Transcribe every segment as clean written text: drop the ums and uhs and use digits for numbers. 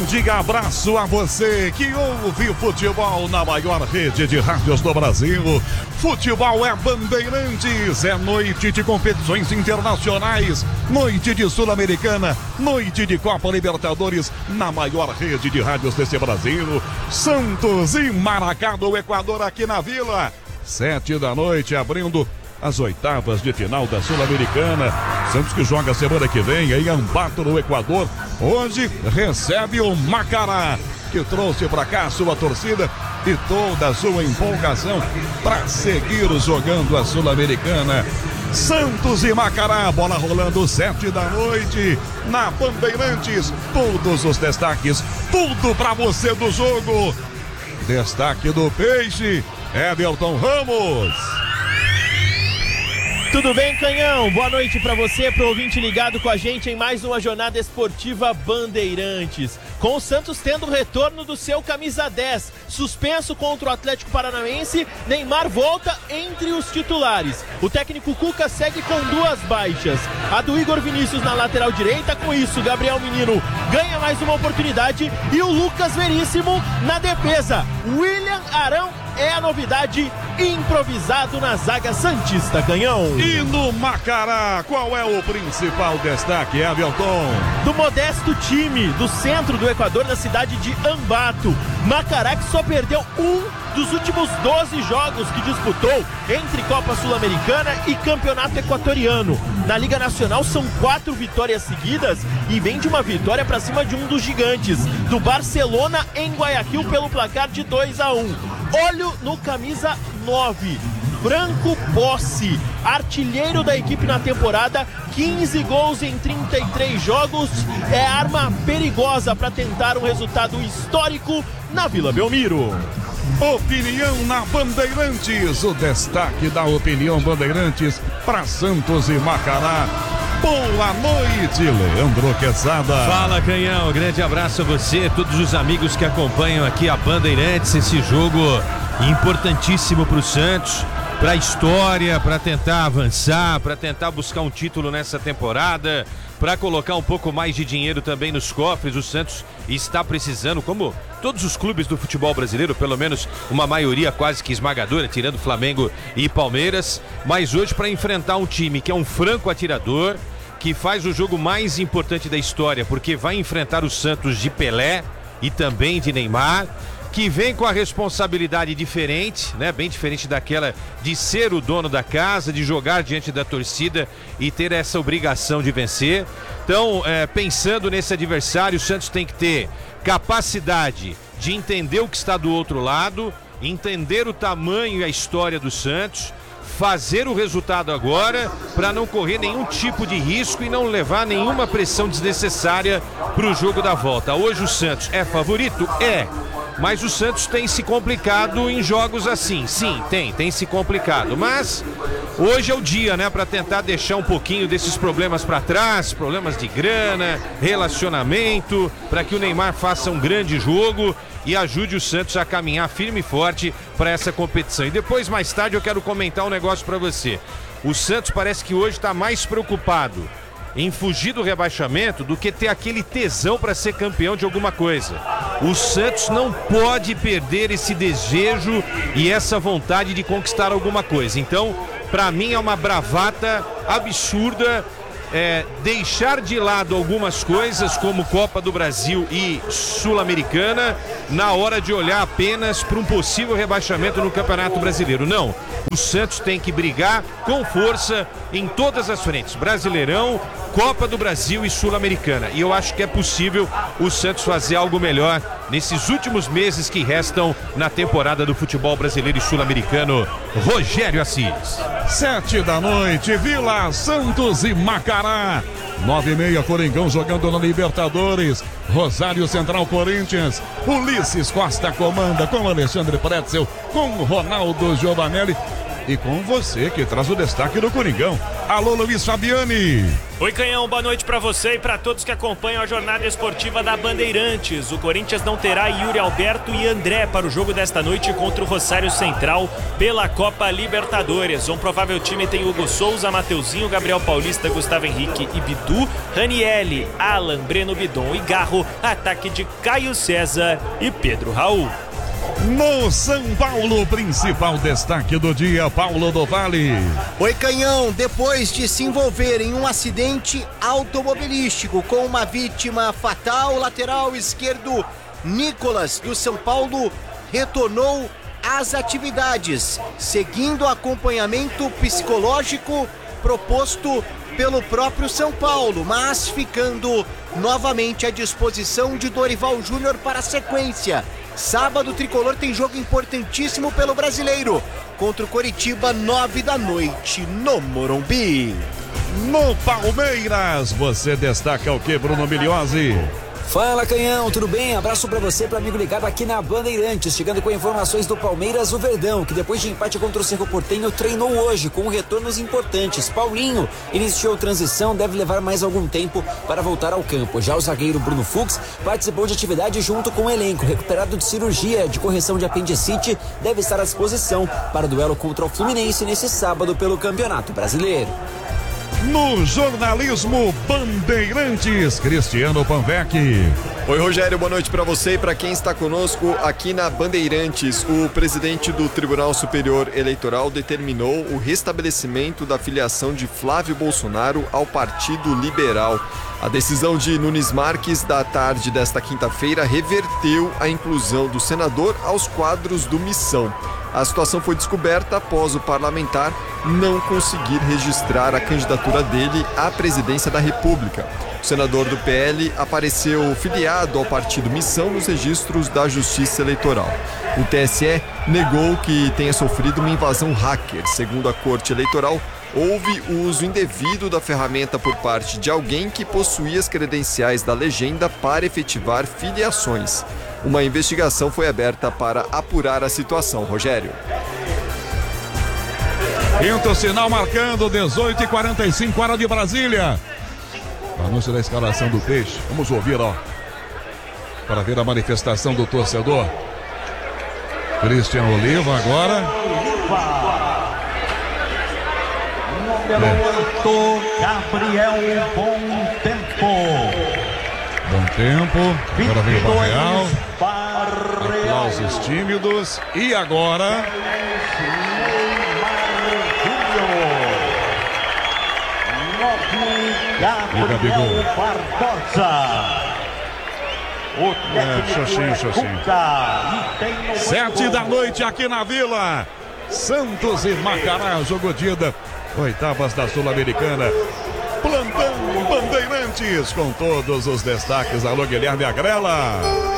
grande abraço a você que ouve o futebol na maior rede de rádios do Brasil. Futebol é Bandeirantes, é noite de competições internacionais, noite de Sul-Americana, noite de Copa Libertadores na maior rede de rádios desse Brasil. Santos e Maracá do Equador aqui na Vila. 7 da noite, abrindo as oitavas de final da Sul-Americana. Santos que joga semana que vem em Ambato, no Equador. Hoje recebe o Macará, que trouxe para cá a sua torcida e toda a sua empolgação para seguir jogando a Sul-Americana. Santos e Macará, bola rolando 7 da noite na Bandeirantes. Todos os destaques, tudo para você do jogo. Destaque do Peixe, Everton Ramos. Tudo bem, Canhão? Boa noite para você, pro ouvinte ligado com a gente em mais uma jornada esportiva Bandeirantes. Com o Santos tendo o retorno do seu camisa 10, suspenso contra o Atlético Paranaense, Neymar volta entre os titulares. O técnico Cuca segue com 2 baixas. A do Igor Vinícius na lateral direita, com isso Gabriel Menino ganha mais uma oportunidade e o Lucas Veríssimo na defesa. William Arão é a novidade, improvisado na zaga santista, Canhão. E no Macará, qual é o principal destaque, Everton? Do modesto time do centro do Equador, na cidade de Ambato. Macará que só perdeu um dos últimos 12 jogos que disputou entre Copa Sul-Americana e Campeonato Equatoriano. Na Liga Nacional são 4 vitórias seguidas e vem de uma vitória para cima de um dos gigantes, do Barcelona em Guayaquil, pelo placar de 2-1. Olho no camisa 9, Franco Bossi, artilheiro da equipe na temporada, 15 gols em 33 jogos, é arma perigosa para tentar um resultado histórico na Vila Belmiro. Opinião na Bandeirantes, o destaque da Opinião Bandeirantes para Santos e Macará. Boa noite, Leandro Quezada. Fala, Canhão, grande abraço a você, todos os amigos que acompanham aqui a Bandeirantes, esse jogo importantíssimo para o Santos, para a história, para tentar avançar, para tentar buscar um título nessa temporada, para colocar um pouco mais de dinheiro também nos cofres. O Santos está precisando, como todos os clubes do futebol brasileiro, pelo menos uma maioria quase que esmagadora, tirando Flamengo e Palmeiras, mas hoje para enfrentar um time que é um franco atirador, que faz o jogo mais importante da história, porque vai enfrentar o Santos de Pelé e também de Neymar, que vem com a responsabilidade diferente, né? Bem diferente daquela de ser o dono da casa, de jogar diante da torcida e ter essa obrigação de vencer. Então, pensando nesse adversário, o Santos tem que ter capacidade de entender o que está do outro lado, entender o tamanho e a história do Santos, fazer o resultado agora para não correr nenhum tipo de risco e não levar nenhuma pressão desnecessária para o jogo da volta. Hoje o Santos é favorito? É. Mas o Santos tem se complicado em jogos assim. Sim, tem se complicado. Mas hoje é o dia, né, para tentar deixar um pouquinho desses problemas para trás, problemas de grana, relacionamento, para que o Neymar faça um grande jogo e ajude o Santos a caminhar firme e forte para essa competição. E depois, mais tarde, eu quero comentar um negócio para você. O Santos parece que hoje está mais preocupado em fugir do rebaixamento do que ter aquele tesão para ser campeão de alguma coisa. O Santos não pode perder esse desejo e essa vontade de conquistar alguma coisa. Então, para mim é uma bravata absurda deixar de lado algumas coisas como Copa do Brasil e Sul-Americana na hora de olhar apenas para um possível rebaixamento no Campeonato Brasileiro. Não, o Santos tem que brigar com força em todas as frentes, Brasileirão, Copa do Brasil e Sul-Americana. E eu acho que é possível o Santos fazer algo melhor nesses últimos meses que restam na temporada do futebol brasileiro e sul-americano. Rogério Assis. 7 da noite, Vila, Santos e Macará. 9h30, Coringão jogando na Libertadores. Rosário Central, Corinthians. Ulisses Costa comanda com Alexandre Pretzel, com Ronaldo Giovanelli. e com você que traz o destaque do Coringão. Alô, Luiz Fabiani. Oi, Canhão, boa noite pra você e pra todos que acompanham a jornada esportiva da Bandeirantes. O Corinthians não terá Yuri Alberto e André para o jogo desta noite contra o Rosário Central pela Copa Libertadores. Um provável time tem Hugo Souza, Mateuzinho, Gabriel Paulista, Gustavo Henrique e Bidu, Ranieri, Alan, Breno Bidon e Garro, ataque de Caio César e Pedro Raul. No São Paulo, principal destaque do dia, Paulo do Vale. Oi, Canhão, depois de se envolver em um acidente automobilístico com uma vítima fatal, o lateral esquerdo Nicolas do São Paulo retornou às atividades, seguindo acompanhamento psicológico proposto pelo próprio São Paulo, mas ficando novamente à disposição de Dorival Júnior para a sequência. Sábado, o Tricolor tem jogo importantíssimo pelo Brasileiro, contra o Coritiba, 9 da noite, no Morumbi. No Palmeiras, você destaca o que, Bruno Miliozzi? Fala, Canhão, tudo bem? Abraço pra você, pro amigo ligado aqui na Bandeirantes, chegando com informações do Palmeiras, o Verdão, que depois de empate contra o Cerro Porteño, treinou hoje com retornos importantes. Paulinho iniciou transição, deve levar mais algum tempo para voltar ao campo. Já o zagueiro Bruno Fux participou de atividade junto com o elenco, recuperado de cirurgia de correção de apendicite, deve estar à disposição para o duelo contra o Fluminense nesse sábado pelo Campeonato Brasileiro. No jornalismo Bandeirantes, Cristiano Panvec. Oi, Rogério, boa noite para você e para quem está conosco aqui na Bandeirantes. O presidente do Tribunal Superior Eleitoral determinou o restabelecimento da filiação de Flávio Bolsonaro ao Partido Liberal. A decisão de Nunes Marques da tarde desta quinta-feira reverteu a inclusão do senador aos quadros do Missão. A situação foi descoberta após o parlamentar não conseguir registrar a candidatura dele à presidência da República. O senador do PL apareceu filiado ao partido Missão nos registros da Justiça Eleitoral. O TSE negou que tenha sofrido uma invasão hacker. Segundo a Corte Eleitoral, houve o uso indevido da ferramenta por parte de alguém que possuía as credenciais da legenda para efetivar filiações. Uma investigação foi aberta para apurar a situação, Rogério. Quinto sinal marcando, 18h45, hora de Brasília. Anúncio da escalação do Peixe. Vamos ouvir, ó. Para ver a manifestação do torcedor. Cristian Oliva agora. Número 8, Gabriel Bom Tempo. Bom tempo. Agora vem o Barreal. Aplausos tímidos. E agora... Gabriel Barbosa. Xoxinho. 7 da noite aqui na Vila. Santos e Macará, jogo de ida. Oitavas da Sul-Americana. Plantão Bandeirantes com todos os destaques. Alô, Guilherme Agrela.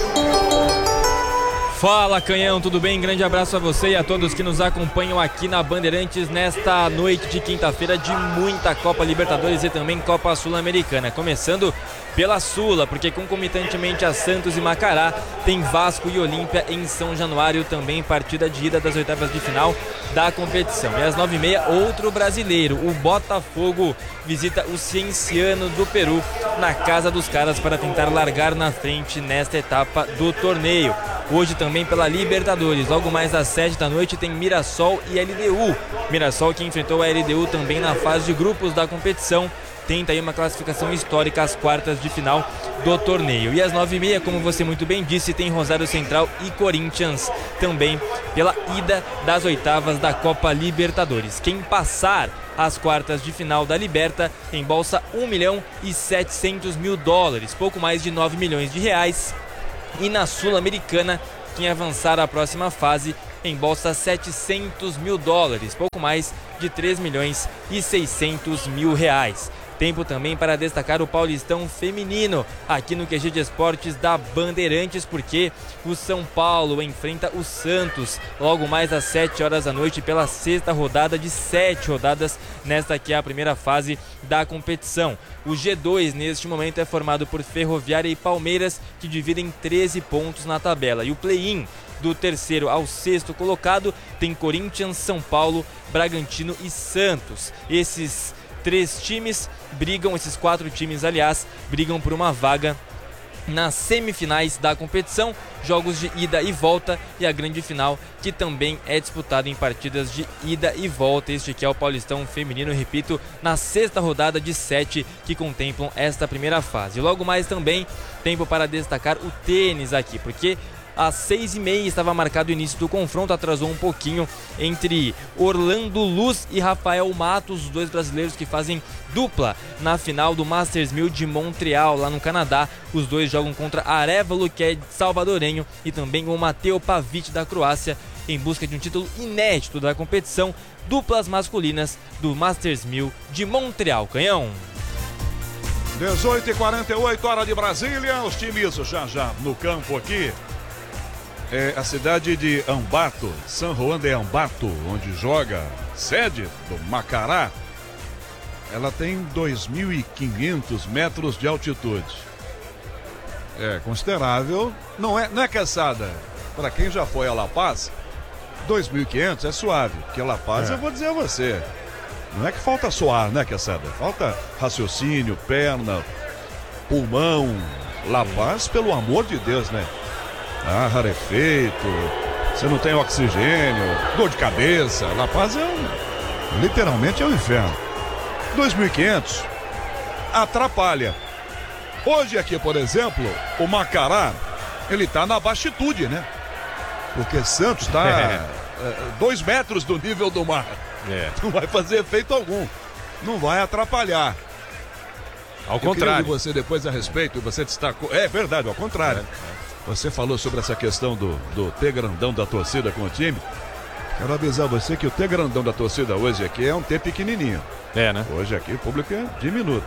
Fala, Canhão, tudo bem? Grande abraço a você e a todos que nos acompanham aqui na Bandeirantes nesta noite de quinta-feira de muita Copa Libertadores e também Copa Sul-Americana. Começando pela Sula, porque concomitantemente a Santos e Macará tem Vasco e Olímpia em São Januário, também partida de ida das oitavas de final da competição. E às 9h30, outro brasileiro, o Botafogo visita o Cienciano do Peru na casa dos caras para tentar largar na frente nesta etapa do torneio. Hoje também pela Libertadores, logo mais às 7 da noite tem Mirassol e LDU. Mirassol que enfrentou a LDU também na fase de grupos da competição. Tenta aí uma classificação histórica às quartas de final do torneio. E às 9h30, como você muito bem disse, tem Rosário Central e Corinthians também pela ida das oitavas da Copa Libertadores. Quem passar às quartas de final da Liberta embolsa $1.700.000, pouco mais de 9 milhões de reais. E na Sul-Americana, quem avançar à próxima fase embolsa $700.000, pouco mais de 3.600.000. Tempo também para destacar o Paulistão feminino aqui no QG de Esportes da Bandeirantes, porque o São Paulo enfrenta o Santos logo mais às 7 horas da noite pela 6ª rodada de 7 rodadas nesta aqui é a primeira fase da competição. O G2 neste momento é formado por Ferroviária e Palmeiras, que dividem 13 pontos na tabela, e o play-in do 3º ao 6º colocado tem Corinthians, São Paulo, Bragantino e Santos. Esses 4 times, aliás, brigam por uma vaga nas semifinais da competição, jogos de ida e volta, e a grande final, que também é disputada em partidas de ida e volta. Este aqui é o Paulistão feminino, repito, na 6ª rodada de 7 que contemplam esta primeira fase. Logo mais também, tempo para destacar o tênis aqui, porque às 6h30 estava marcado o início do confronto, atrasou um pouquinho, entre Orlando Luz e Rafael Matos, os dois brasileiros que fazem dupla na final do Masters 1000 de Montreal, lá no Canadá. Os dois jogam contra Arévalo, que é salvadorenho, e também o Mateo Pavic, da Croácia, em busca de um título inédito da competição, duplas masculinas do Masters 1000 de Montreal. Canhão. 18h48, hora de Brasília, os times já no campo aqui. É a cidade de Ambato, San Juan de Ambato, onde joga sede do Macará. Ela tem 2.500 metros de altitude. É considerável, não é caçada. Para quem já foi a La Paz, 2.500 é suave, porque La Paz eu vou dizer a você, não é que falta suar, né, caçada? Falta raciocínio, perna, pulmão. La Paz, pelo amor de Deus, né? Rarefeito, você não tem oxigênio, dor de cabeça. La Paz literalmente é um inferno. 2.500 atrapalha. Hoje aqui, por exemplo, o Macará, ele tá na baixitude, né? Porque Santos tá 2 metros do nível do mar. Não vai fazer efeito algum, não vai atrapalhar. Ao contrário. Eu queria você depois a respeito, você destacou. É verdade, ao contrário. Você falou sobre essa questão do T grandão da torcida com o time. Quero avisar você que o T grandão da torcida hoje aqui é um T pequenininho. Né? Hoje aqui o público é diminuto.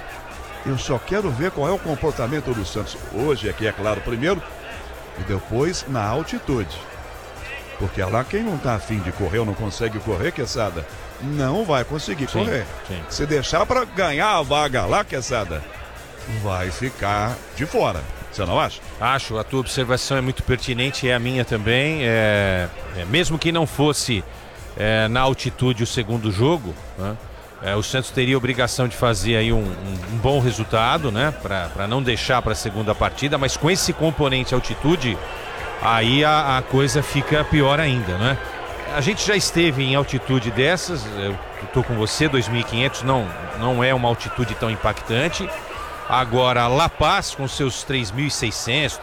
Eu só quero ver qual é o comportamento do Santos hoje aqui, é claro, primeiro, e depois na altitude. Porque lá quem não tá afim de correr ou não consegue correr, Quesada, não vai conseguir correr. Sim. Se deixar para ganhar a vaga lá, Quesada, vai ficar de fora. Você não acha? Acho, a tua observação é muito pertinente, é a minha também. Mesmo que não fosse na altitude o segundo jogo, né, o Santos teria a obrigação de fazer aí um bom resultado, né, para não deixar para a segunda partida, mas com esse componente altitude, aí a coisa fica pior ainda, né? A gente já esteve em altitude dessas, eu estou com você, 2.500 não é uma altitude tão impactante. Agora, La Paz, com seus 3.600,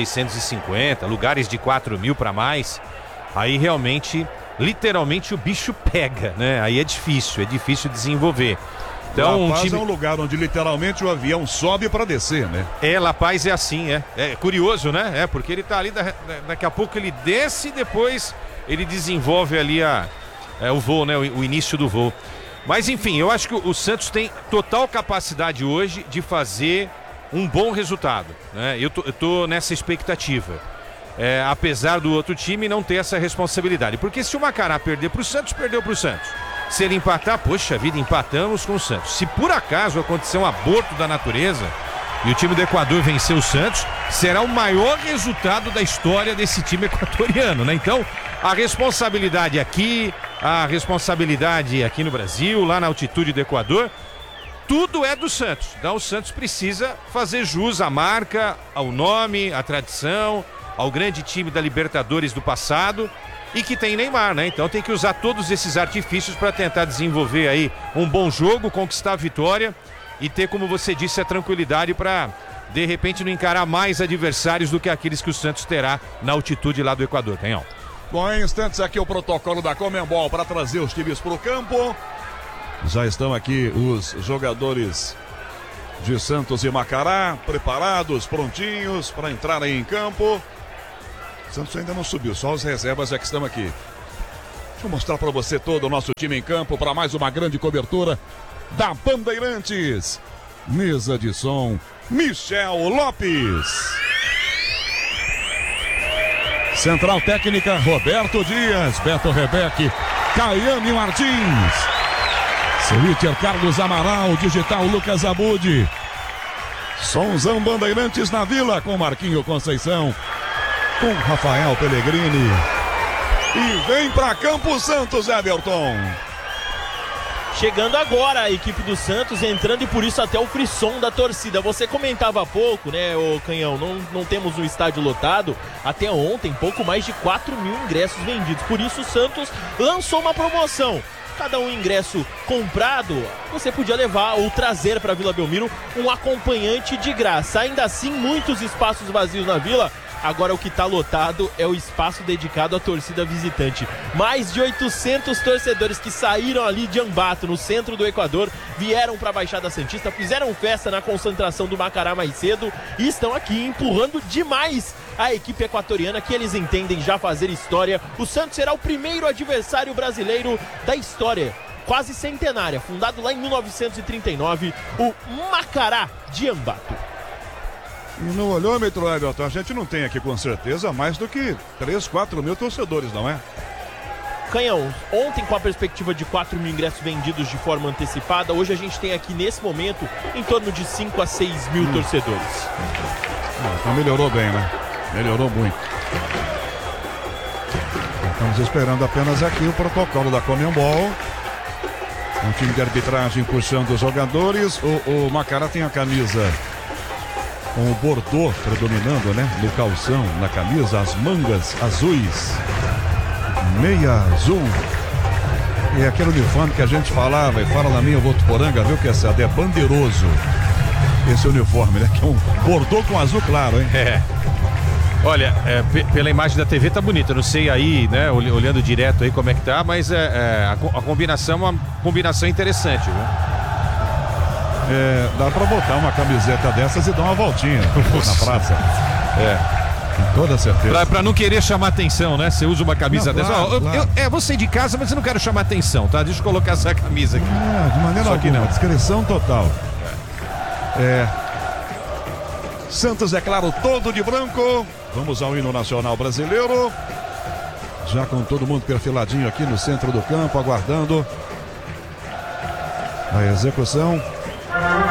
3.650, lugares de 4.000 para mais, aí realmente, literalmente, o bicho pega, né? Aí é difícil desenvolver. Então, La Paz é um lugar onde literalmente o avião sobe para descer, né? La Paz é assim, é curioso, né? Porque ele tá ali, daqui a pouco ele desce e depois ele desenvolve ali o voo, né? O início do voo. Mas enfim, eu acho que o Santos tem total capacidade hoje de fazer um bom resultado, né? Eu tô nessa expectativa, apesar do outro time não ter essa responsabilidade, porque se o Macará perder pro Santos, perdeu pro Santos. Se ele empatar, poxa vida, empatamos com o Santos. Se por acaso acontecer um aborto da natureza e o time do Equador vencer o Santos, será o maior resultado da história desse time equatoriano, né? Então, a responsabilidade aqui no Brasil, lá na altitude do Equador, tudo é do Santos. Então o Santos precisa fazer jus à marca, ao nome, à tradição, ao grande time da Libertadores do passado e que tem Neymar, né? Então tem que usar todos esses artifícios para tentar desenvolver aí um bom jogo, conquistar a vitória e ter, como você disse, a tranquilidade para, de repente, não encarar mais adversários do que aqueles que o Santos terá na altitude lá do Equador, Canhão. Bom, em instantes aqui o protocolo da Conmebol para trazer os times para o campo. Já estão aqui os jogadores de Santos e Macará preparados, prontinhos para entrarem em campo. Santos ainda não subiu, só os reservas é que estão aqui. Deixa eu mostrar para você todo o nosso time em campo para mais uma grande cobertura da Bandeirantes. Mesa de som, Michel Lopes. Central técnica, Roberto Dias, Beto Rebeque, Caiane Martins. Switcher Carlos Amaral, digital Lucas Abud. Sonzão Bandeirantes na Vila com Marquinho Conceição, com Rafael Pellegrini. E vem pra Campo Santos, Everton. Chegando agora a equipe do Santos, entrando e por isso até o frisson da torcida. Você comentava há pouco, né, ô Canhão, não temos um estádio lotado. Até ontem, pouco mais de 4.000 ingressos vendidos. Por isso o Santos lançou uma promoção. Cada um ingresso comprado, você podia levar ou trazer para Vila Belmiro um acompanhante de graça. Ainda assim, muitos espaços vazios na Vila. Agora o que está lotado é o espaço dedicado à torcida visitante. Mais de 800 torcedores que saíram ali de Ambato, no centro do Equador, vieram para a Baixada Santista, fizeram festa na concentração do Macará mais cedo e estão aqui empurrando demais a equipe equatoriana, que eles entendem já fazer história. O Santos será o primeiro adversário brasileiro da história, quase centenária, fundado lá em 1939, o Macará de Ambato. E no olhômetro, Everton, a gente não tem aqui com certeza mais do que 3, 4 mil torcedores, não é? Canhão, ontem com a perspectiva de 4.000 ingressos vendidos de forma antecipada, hoje a gente tem aqui nesse momento em torno de 5 a 6 mil torcedores. Então melhorou bem, né? Melhorou muito. Estamos esperando apenas aqui o protocolo da Conmebol. Um time de arbitragem puxando os jogadores. O Macará tem a camisa com o bordô predominando, né? No calção, na camisa, as mangas azuis, meia azul. E aquele uniforme que a gente falava e fala na minha Votuporanga, viu, que essa é bandeiroso. Esse uniforme, né? Que é um bordô com azul claro, hein? É. Olha, pela imagem da TV tá bonita, não sei aí, né, olhando direto aí como é que tá, mas a combinação é uma combinação interessante, viu? Dá pra botar uma camiseta dessas e dar uma voltinha na praça. Com toda certeza. Pra não querer chamar atenção, né? Você usa uma camisa dessa. Claro, claro. Eu vou sair de casa, mas eu não quero chamar atenção, tá? Deixa eu colocar essa camisa aqui. De maneira alguma, discrição total. Santos, é claro, todo de branco. Vamos ao hino nacional brasileiro. Já com todo mundo perfiladinho aqui no centro do campo, aguardando a execução.